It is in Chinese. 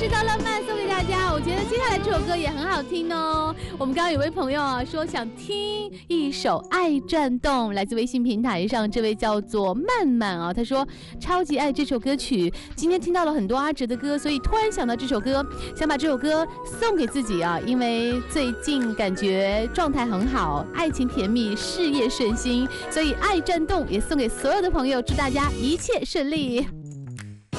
制造浪漫送给大家。我觉得接下来这首歌也很好听哦。我们刚刚有位朋友啊说想听一首《爱转动》，来自微信平台上这位叫做曼曼啊，他说超级爱这首歌曲。今天听到了很多阿哲的歌，所以突然想到这首歌，想把这首歌送给自己啊，因为最近感觉状态很好，爱情甜蜜，事业顺心，所以《爱转动》也送给所有的朋友，祝大家一切顺利。